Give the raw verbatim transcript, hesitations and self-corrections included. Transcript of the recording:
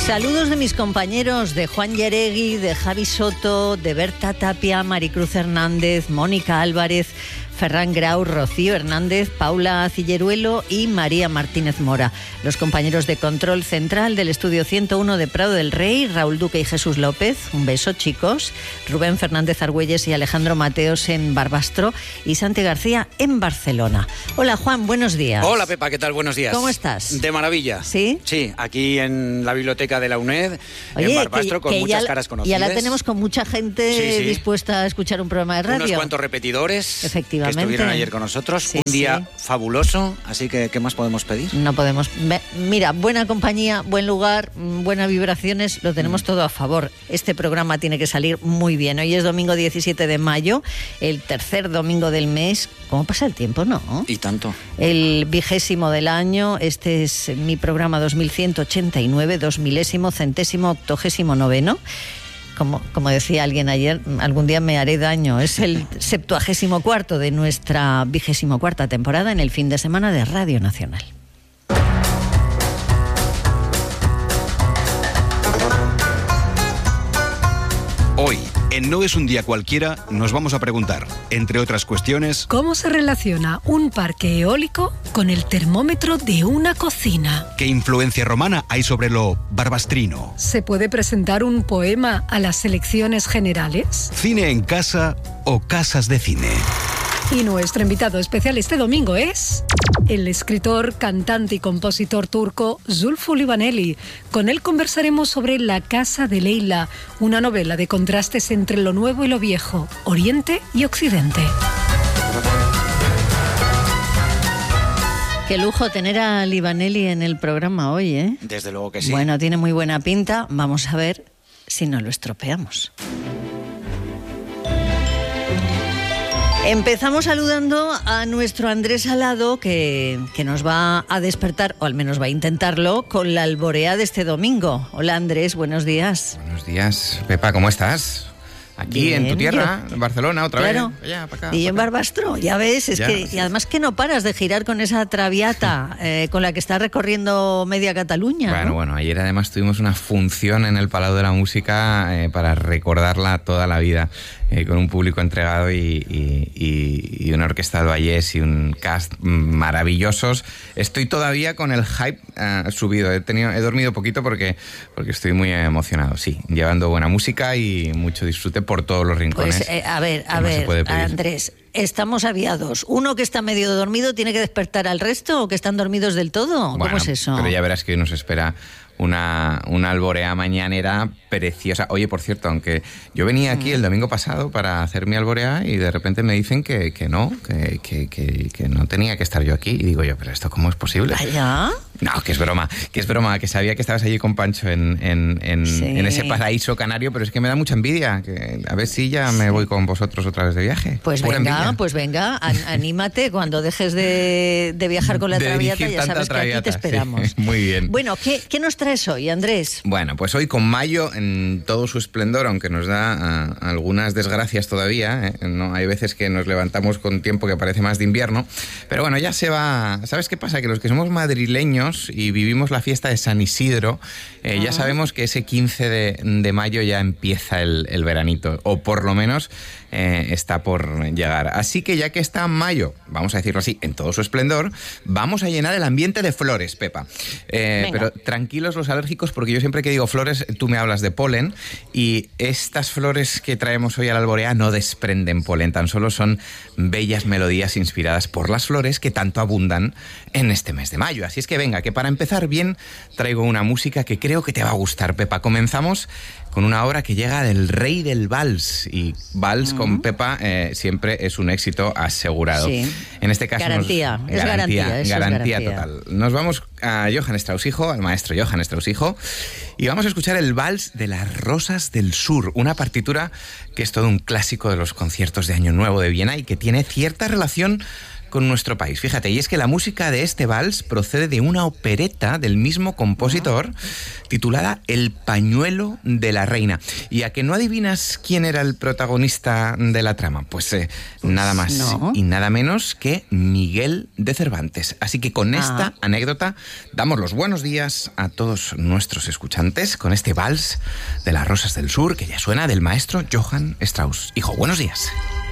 Saludos de mis compañeros, de Juan Yeregui, de Javi Soto, de Berta Tapia, Maricruz Hernández, Mónica Álvarez, Ferran Grau, Rocío Hernández, Paula Cilleruelo y María Martínez Mora. Los compañeros de control central del estudio ciento uno de Prado del Rey, Raúl Duque y Jesús López. Un beso, chicos. Rubén Fernández Argüelles y Alejandro Mateos en Barbastro y Santi García en Barcelona. Hola, Juan, buenos días. Hola, Pepa, ¿qué tal? Buenos días. ¿Cómo estás? De maravilla. ¿Sí? Sí, aquí en la biblioteca de la UNED, Oye, en Barbastro, que, con que muchas ya, caras conocidas. Ya la tenemos con mucha gente sí, sí. dispuesta a escuchar un programa de radio. Unos cuantos repetidores. Efectivamente. Que estuvieron ayer con nosotros. Sí, un día sí. fabuloso, así que ¿qué más podemos pedir? No podemos. Mira, buena compañía, buen lugar, buenas vibraciones, lo tenemos mm. todo a favor. Este programa tiene que salir muy bien. Hoy es domingo diecisiete de mayo, el tercer domingo del mes. ¿Cómo pasa el tiempo, no? Y tanto. El vigésimo del año. Este es mi programa dos mil ciento ochenta y nueve, dos milésimo, centésimo, octogésimo noveno. Como, como decía alguien ayer, algún día me haré daño. Es el septuagésimo cuarto de nuestra vigésimo cuarta temporada en el fin de semana de Radio Nacional. Hoy, en No es un día cualquiera, nos vamos a preguntar, entre otras cuestiones, ¿cómo se relaciona un parque eólico con el termómetro de una cocina? ¿Qué influencia romana hay sobre lo barbastrino? ¿Se puede presentar un poema a las elecciones generales? ¿Cine en casa o casas de cine? Y nuestro invitado especial este domingo es el escritor, cantante y compositor turco Zulfü Livaneli. Con él conversaremos sobre La casa de Leila, una novela de contrastes entre lo nuevo y lo viejo, Oriente y Occidente. Qué lujo tener a Livaneli en el programa hoy, ¿eh? Desde luego que sí. Bueno, tiene muy buena pinta. Vamos a ver si no lo estropeamos. Empezamos saludando a nuestro Andrés Alado, que, que nos va a despertar, o al menos va a intentarlo, con la alborea de este domingo. Hola, Andrés, buenos días. Buenos días, Pepa, ¿cómo estás? Aquí Bien, en tu tierra, yo, en Barcelona, otra claro, vez. Allá, para acá, y yo en para acá. Barbastro, ya ves, es ya, que sí. Y además que no paras de girar con esa traviata eh, con la que está recorriendo media Cataluña. Bueno, ¿no? bueno, ayer además tuvimos una función en el Palau de la Música eh, para recordarla toda la vida, eh, con un público entregado y, y, y, y una orquesta de Vallés y un cast maravillosos. Estoy todavía con el hype uh, subido. He tenido, he dormido poquito porque, porque estoy muy emocionado, sí, llevando buena música y mucho disfrute por todos los rincones. Pues, eh, a ver, a no ver, Andrés, estamos aviados. ¿Uno que está medio dormido tiene que despertar al resto o que están dormidos del todo? Bueno, ¿Cómo es eso? Pero ya verás que hoy nos espera una, una alborea mañanera preciosa. Oye, por cierto, aunque yo venía aquí el domingo pasado para hacer mi alborea y de repente me dicen que, que no, que, que, que, que no tenía que estar yo aquí. Y digo yo, ¿pero esto cómo es posible? ¿Allá? No, que es broma, que es broma, que sabía que estabas allí con Pancho en, en, en, sí. en ese paraíso canario, pero es que me da mucha envidia. Que a ver si ya me sí. voy con vosotros otra vez de viaje. Pues Pura venga, envidia. pues venga, an- anímate cuando dejes de, de viajar con la de traviata, ya sabes traviata, que aquí te esperamos. Sí, muy bien. Bueno, ¿qué, ¿qué nos traes hoy, Andrés? Bueno, pues hoy con mayo en todo su esplendor, aunque nos da uh, algunas desgracias todavía, ¿eh? No, hay veces que nos levantamos con tiempo que parece más de invierno, pero bueno, ya se va. ¿Sabes qué pasa? Que los que somos madrileños y vivimos la fiesta de San Isidro, eh, uh-huh. ya sabemos que ese quince de, de mayo ya empieza el, el veranito, o por lo menos eh, está por llegar. Así que ya que está mayo, vamos a decirlo así, en todo su esplendor, vamos a llenar el ambiente de flores, Pepa. Eh, pero tranquilos los alérgicos, porque yo siempre que digo flores, tú me hablas de polen, y estas flores que traemos hoy a la alborea no desprenden polen, tan solo son bellas melodías inspiradas por las flores que tanto abundan en este mes de mayo. Así es que venga, que para empezar bien traigo una música que creo que te va a gustar, Pepa. Comenzamos con una obra que llega del rey del vals, y vals uh-huh. con Pepa eh, siempre es un éxito asegurado. Sí. En este caso garantía, nos, es garantía, garantía, eso garantía es garantía total. Nos vamos a Johann Strauss hijo, al maestro Johann Strauss hijo, y vamos a escuchar el vals de las Rosas del Sur, una partitura que es todo un clásico de los conciertos de Año Nuevo de Viena y que tiene cierta relación con nuestro país. Fíjate, y es que la música de este vals procede de una opereta del mismo compositor titulada El pañuelo de la reina. ¿Y a que no adivinas quién era el protagonista de la trama? Pues, eh, pues nada más no. y nada menos que Miguel de Cervantes. Así que con esta ah. anécdota damos los buenos días a todos nuestros escuchantes con este vals de las Rosas del Sur que ya suena del maestro Johann Strauss. Hijo, buenos días.